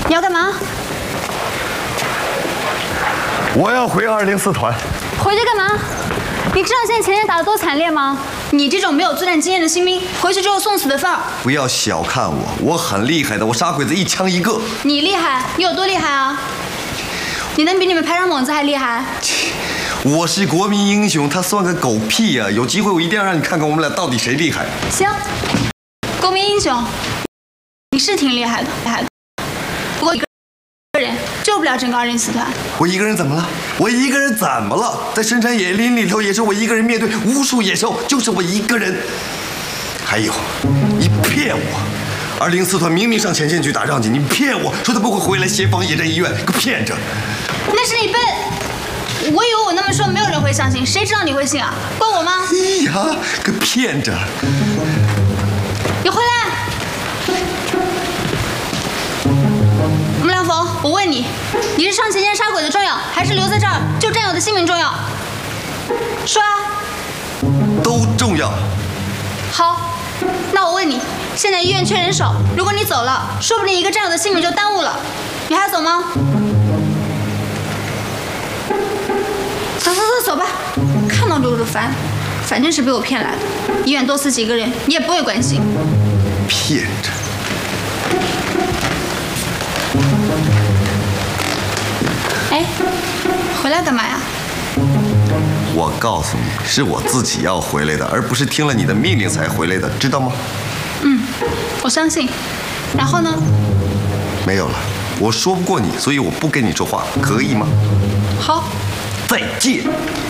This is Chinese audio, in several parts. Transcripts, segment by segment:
你要干嘛？ 我要回204团。 回去干嘛？你知道现在前线打得多惨烈吗？你这种没有作战经验的新兵，回去之后送死的份儿。 不要小看我，我很厉害的，我杀鬼子1枪1个。 你厉害？你有多厉害啊？你能比你们排长猛子还厉害？ 我是国民英雄，他算个狗屁呀！有机会我一定要让你看看我们俩到底谁厉害。 行，国民英雄，你是挺厉害的，不过一个人救不了整个204团。 我一个人怎么了？我一个人怎么了？在深山野林里头，也是我一个人面对无数野兽，就是我一个人。还有，你骗我！204团明明上前线去打仗去，你骗我说他不会回来协防野战医院，个骗着。 那是你笨。我以为我那么说没有人会相信，谁知道你会信啊？怪我吗？ 哎呀，个骗着！ 你回来！穆良逢，我问你，你是上前线杀鬼子重要，还是留在这儿救战友的性命重要？说啊！ 都重要。 好，那我问你，现在医院缺人手，如果你走了，说不定一个战友的性命就耽误了，你还走吗？走吧，看到就烦，反正是被我骗来的。医院多死几个人，你也不会关心。 骗着。 哎，回来干嘛呀？ 我告诉你，是我自己要回来的，而不是听了你的命令才回来的，知道吗？ 我相信。然后呢？ 没有了，我说不过你，所以我不跟你说话，可以吗？ 好。 再见。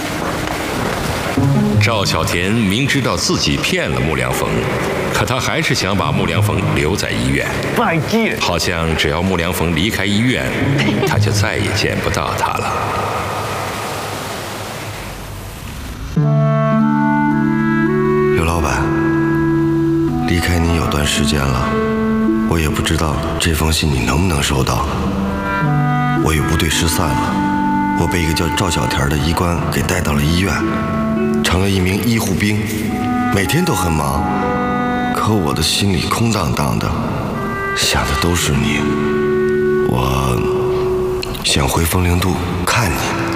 赵小田明知道自己骗了穆良逢，可他还是想把穆良逢留在医院。 再见。 好像只要穆良逢离开医院，他就再也见不到他了。 刘老板，离开您有段时间了，我也不知道这封信你能不能收到。我与部队失散了。我被一个叫赵小田的医官给带到了医院，成了一名医护兵，每天都很忙。可我的心里空荡荡的，想的都是你。我想回风陵渡看你。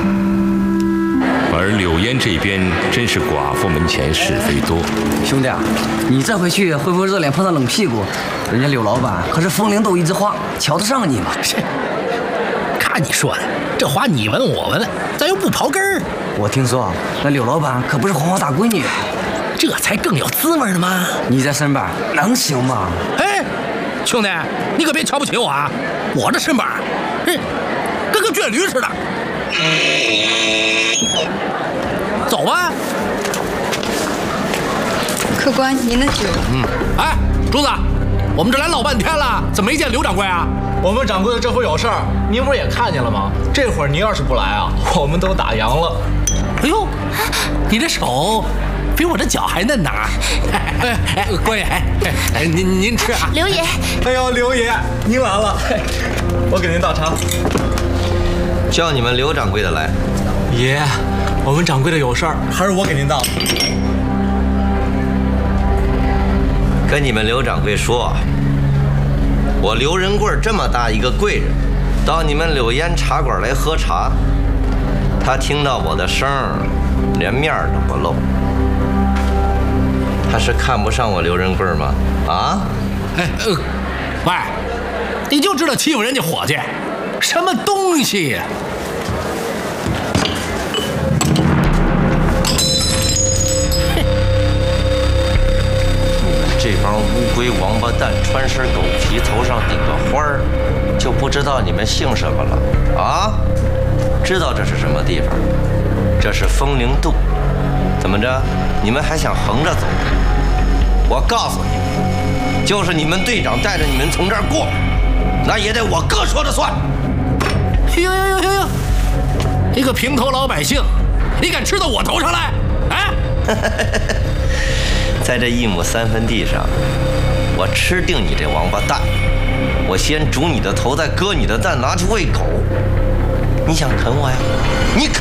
而柳烟这边真是寡妇门前是非多。 兄弟，你再回去会不会热脸碰到冷屁股？人家柳老板可是风陵都一枝花，瞧得上你吗？ 看你说的，这话你问我问，咱又不刨根儿。 我听说那柳老板可不是黄花大闺女， 这才更有滋味呢嘛。 你在身边能行吗？ 哎，兄弟，你可别瞧不起我啊！我这身板，跟个倔驴似的。走吧。 客官，您的酒。 哎，竹子，我们这来老半天了，怎么没见刘掌柜啊？ 我们掌柜的这回有事儿，您不是也看见了吗？这会儿您要是不来啊，我们都打烊了。 哎呦，你这手比我这脚还嫩呐！官爷，您吃啊。 刘爷， 哎呦，刘爷，您来了，我给您倒茶。 叫你们刘掌柜的来。 爷，我们掌柜的有事儿，还是我给您倒。 跟你们刘掌柜说，我刘仁贵这么大一个贵人，到你们柳烟茶馆来喝茶，他听到我的声儿，连面儿都不露。他是看不上我刘仁贵吗？啊？ 喂，你就知道欺负人家伙计，什么东西呀？ 这帮乌龟王八蛋，穿身狗皮，头上顶个花儿，就不知道你们姓什么了啊？知道这是什么地方？这是风陵渡。怎么着？你们还想横着走？我告诉你们，就是你们队长带着你们从这儿过，那也得我哥说了算。 哟，一个平头老百姓，你敢吃到我头上来？啊！ 在这1亩3分地上，我吃定你这王八蛋！我先煮你的头，再割你的蛋，拿去喂狗。你想啃我呀？你啃